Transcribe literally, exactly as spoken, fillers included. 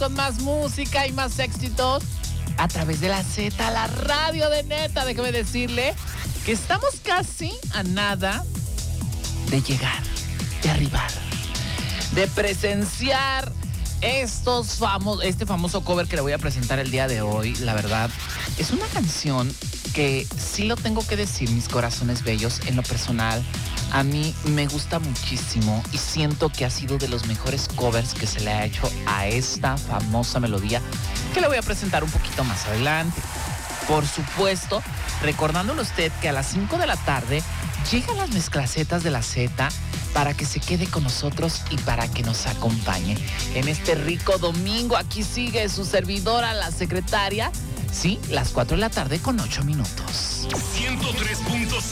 con más música y más éxitos a través de la Z, la radio de Neta. Déjeme decirle que estamos casi a nada de llegar, de arribar, de presenciar estos famos, este famoso cover que le voy a presentar el día de hoy. La verdad, es una canción que sí lo tengo que decir, mis corazones bellos, en lo personal, a mí me gusta muchísimo y siento que ha sido de los mejores covers que se le ha hecho a esta famosa melodía que le voy a presentar un poquito más adelante. Por supuesto, recordándole a usted que a las cinco de la tarde llegan las mezclacetas de la Z para que se quede con nosotros y para que nos acompañe en este rico domingo. Aquí sigue su servidora, la secretaria. Sí, las cuatro de la tarde con ocho minutos. ciento tres punto